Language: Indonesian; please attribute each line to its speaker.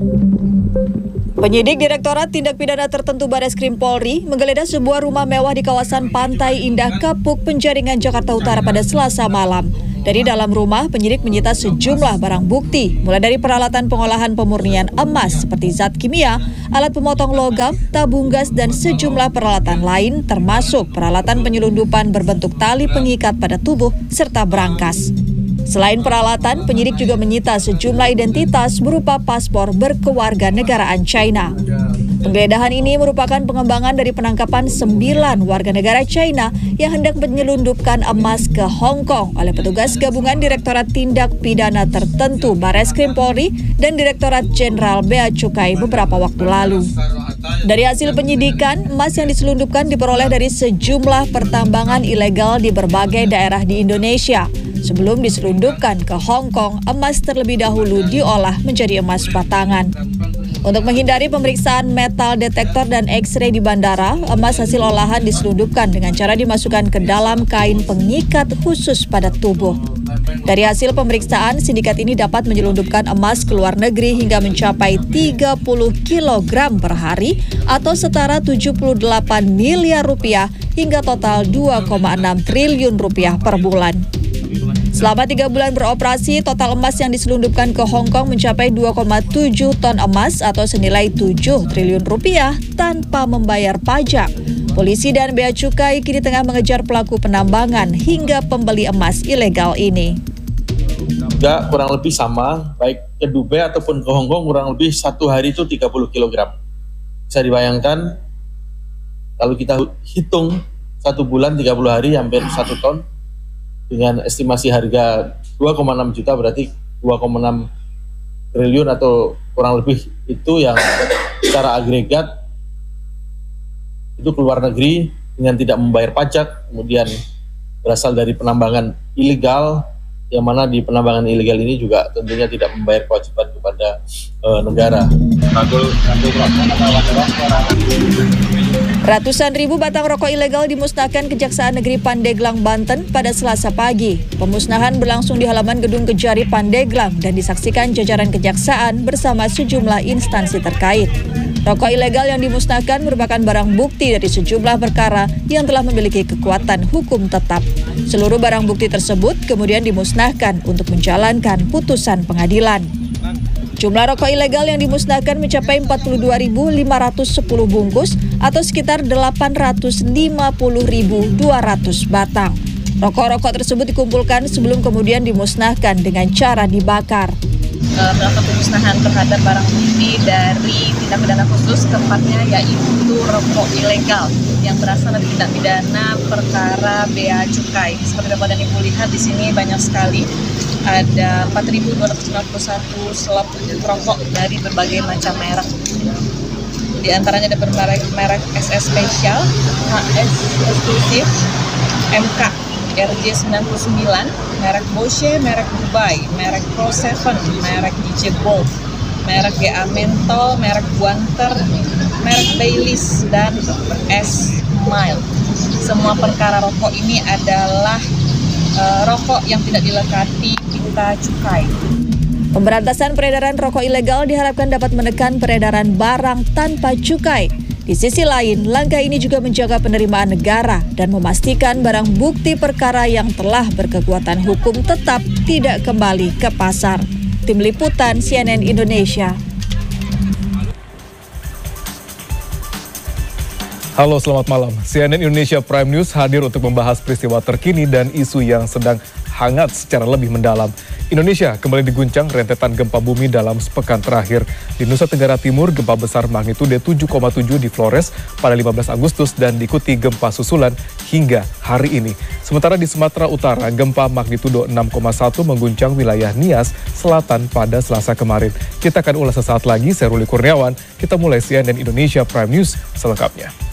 Speaker 1: Penyidik Direktorat Tindak Pidana Tertentu Bareskrim Polri menggeledah sebuah rumah mewah di kawasan Pantai Indah Kapuk, Penjaringan, Jakarta Utara pada Selasa malam. Dari dalam rumah, penyidik menyita sejumlah barang bukti, mulai dari peralatan pengolahan pemurnian emas seperti zat kimia, alat pemotong logam, tabung gas, dan sejumlah peralatan lain termasuk peralatan penyelundupan berbentuk tali pengikat pada tubuh serta brankas. Selain peralatan, penyidik juga menyita sejumlah identitas berupa paspor berkewarganegaraan China. Penggeledahan ini merupakan pengembangan dari penangkapan 9 warga negara China yang hendak menyelundupkan emas ke Hong Kong oleh petugas gabungan Direktorat Tindak Pidana Tertentu Bareskrim Polri dan Direktorat Jenderal Bea Cukai beberapa waktu lalu. Dari hasil penyidikan, emas yang diselundupkan diperoleh dari sejumlah pertambangan ilegal di berbagai daerah di Indonesia. Sebelum diselundupkan ke Hong Kong, emas terlebih dahulu diolah menjadi emas batangan. Untuk menghindari pemeriksaan metal detektor dan X-ray di bandara, emas hasil olahan diselundupkan dengan cara dimasukkan ke dalam kain pengikat khusus pada tubuh. Dari hasil pemeriksaan, sindikat ini dapat menyelundupkan emas ke luar negeri hingga mencapai 30 kg per hari atau setara 78 miliar rupiah hingga total 2,6 triliun rupiah per bulan. Selama 3 bulan beroperasi, total emas yang diselundupkan ke Hong Kong mencapai 2,7 ton emas atau senilai 7 triliun rupiah tanpa membayar pajak. Polisi dan Bea Cukai kini tengah mengejar pelaku penambangan hingga pembeli emas ilegal ini.
Speaker 2: Juga kurang lebih sama, baik ke Dubai ataupun ke Hong Kong kurang lebih 1 hari itu 30 kg. Bisa dibayangkan kalau kita hitung 1 bulan 30 hari hampir 1 ton. Dengan estimasi harga 2,6 juta berarti 2,6 triliun atau kurang lebih itu yang secara agregat itu keluar negeri dengan tidak membayar pajak, kemudian berasal dari penambangan ilegal, yang mana di penambangan ilegal ini juga tentunya tidak membayar kewajiban kepada negara.
Speaker 1: Ratusan ribu batang rokok ilegal dimusnahkan Kejaksaan Negeri Pandeglang, Banten pada Selasa pagi. Pemusnahan berlangsung di halaman Gedung Kejari Pandeglang dan disaksikan jajaran kejaksaan bersama sejumlah instansi terkait. Rokok ilegal yang dimusnahkan merupakan barang bukti dari sejumlah perkara yang telah memiliki kekuatan hukum tetap. Seluruh barang bukti tersebut kemudian dimusnahkan untuk menjalankan putusan pengadilan. Jumlah rokok ilegal yang dimusnahkan mencapai 42.510 bungkus atau sekitar 850.200 batang. Rokok-rokok tersebut dikumpulkan sebelum kemudian dimusnahkan dengan cara dibakar.
Speaker 3: Melakukan pemusnahan terhadap barang bukti dari tindak pidana khusus, tepatnya yaitu rokok ilegal yang berasal dari tindak pidana perkara Bea Cukai. Seperti dapat Ibu lihat di sini banyak sekali, ada 4.291 slop rokok dari berbagai macam merek. Di antaranya ada merek SS Special, HS Eksklusif, MK, RJ99, merek Bosche, merek Dubai, merek Pro 7, merek DJ Bold, merek GA Mentol, merek Guanter, merek Baileys, dan S Mile. Semua perkara rokok ini adalah rokok yang tidak dilekati pita cukai.
Speaker 1: Pemberantasan peredaran rokok ilegal diharapkan dapat menekan peredaran barang tanpa cukai. Di sisi lain, langkah ini juga menjaga penerimaan negara dan memastikan barang bukti perkara yang telah berkekuatan hukum tetap tidak kembali ke pasar. Tim Liputan CNN Indonesia.
Speaker 4: Halo, selamat malam. CNN Indonesia Prime News hadir untuk membahas peristiwa terkini dan isu yang sedang hangat secara lebih mendalam. Indonesia kembali diguncang rentetan gempa bumi dalam sepekan terakhir. Di Nusa Tenggara Timur, gempa besar magnitudo 7,7 di Flores pada 15 Agustus dan diikuti gempa susulan hingga hari ini. Sementara di Sumatera Utara, gempa magnitudo 6,1 mengguncang wilayah Nias Selatan pada Selasa kemarin. Kita akan ulas sesaat lagi, saya Ruli Kurniawan. Kita mulai CNN Indonesia Prime News selengkapnya.